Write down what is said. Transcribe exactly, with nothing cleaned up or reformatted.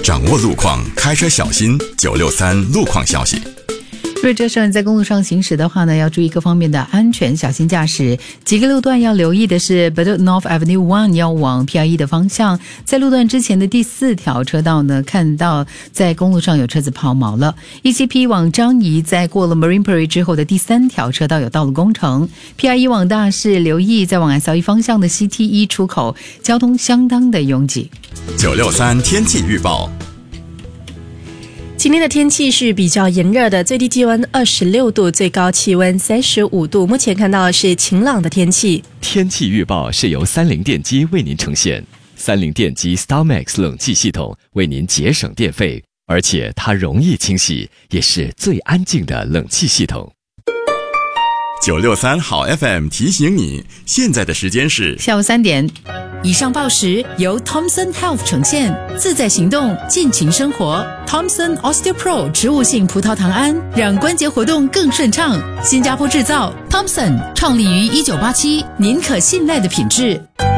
掌握路况，开车小心。九六三路况消息。 如果这时候你在公路上行驶的话呢，要注意各方面的安全，小心驾驶。几个路段要留意的是 Bedok North Avenue one 要往 P I E 的方向，在路段之前的第四条车道呢，看到在公路上有车子抛锚了。E C P 往张仪在过了 Marine Parade 之后的第三条车道有道路工程。P I E 往大市留意在往 S L E 方向的 C T E 出口交通相当的拥挤。 九六三天气预报。 今天的天气是比较炎热的，最低气温二十六度，最高气温三十五度。目前看到的是晴朗的天气。 天气预报是由三菱电机为您呈现。三菱电机 StarMax 冷气系统为您节省电费，而且它容易清洗，也是最安静的冷气系统。 九六三好 F M 提醒你，现在的时间是下午三点。以上报时由 Thomson Health 呈现，自在行动，尽情生活。Thomson OsteoPro 植物性葡萄糖胺，让关节活动更顺畅。新加坡制造 ，Thomson 创立于一九八七，您可信赖的品质。